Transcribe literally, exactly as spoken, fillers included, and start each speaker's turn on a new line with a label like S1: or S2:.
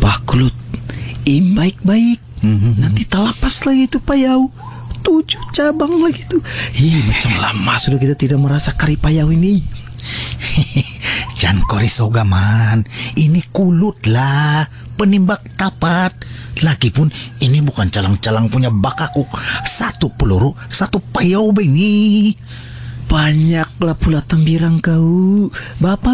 S1: Paklut, im baik-baik.
S2: Mhm.
S1: Nanti talapas lagi tuh payau. Tujuh cabang lagi tuh. Ih, macam lama sudah kita tidak merasa kari payau ini.
S2: Jangan korisoga man. Ini kulut lah, penimbak tapat. Lagipun ini bukan calang-calang punya bakakuk. Satu peluru, satu payau begini.
S1: Banyaklah pula tambirang kau. Bapak